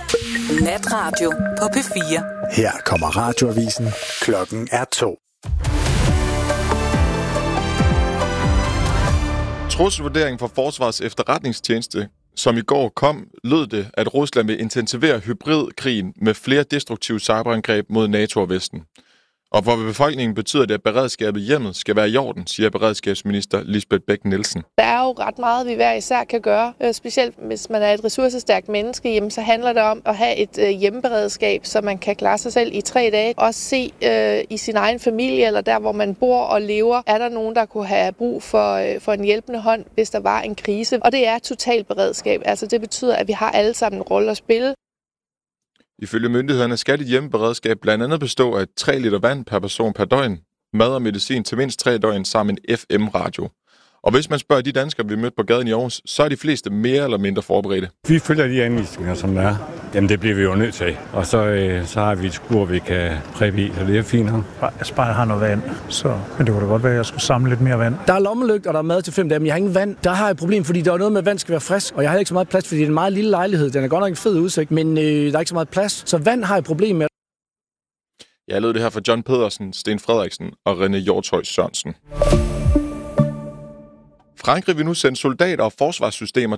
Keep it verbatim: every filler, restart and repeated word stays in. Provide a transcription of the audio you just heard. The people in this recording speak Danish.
Natradio på P fire. Her kommer radioavisen. Klokken er to. Trusselsvurderingen fra Forsvarets Efterretningstjeneste, som i går kom, lød det, at Rusland vil intensivere hybridkrigen med flere destruktive cyberangreb mod NATO og Vesten. Og for befolkningen betyder det, at beredskabet i hjemmet skal være i orden, siger beredskabsminister Lisbeth Bech-Nielsen. Der er jo ret meget, vi hver især kan gøre. Specielt hvis man er et ressourcestærkt menneske, jamen, så handler det om at have et øh, hjemmeberedskab, så man kan klare sig selv i tre dage. Også se øh, i sin egen familie, eller der, hvor man bor og lever, er der nogen, der kunne have brug for, øh, for en hjælpende hånd, hvis der var en krise. Og det er totalt beredskab. Altså, det betyder, at vi har alle sammen en rolle at spille. Ifølge myndighederne skal dit hjemmeberedskab blandt andet bestå af tre liter vand per person per døgn, mad og medicin til mindst tre døgn sammen en F M-radio. Og hvis man spørger de danskere, vi mødte på gaden i Aarhus, så er de fleste mere eller mindre forberedte. Vi følger de anvisninger, som der er. Jamen, det bliver vi jo nødt til. Og så, øh, så har vi et skur, vi kan præppe i, så det er fint. Jeg bare har noget vand, så men det kunne da godt være, at jeg skulle samle lidt mere vand. Der er lommelygt, og der er mad til fem dage, men jeg har ingen vand. Der har jeg et problem, fordi der er noget med, at vand skal være frisk, og jeg har ikke så meget plads, fordi det er en meget lille lejlighed. Den er godt nok en fed udsigt, men øh, der er ikke så meget plads, så vand har jeg et problem med. Jeg lød det her fra John Pedersen, Sten Frederiksen og René Hjortøj Sørensen. Frankrig vil nu sende soldater og forsvarssystemer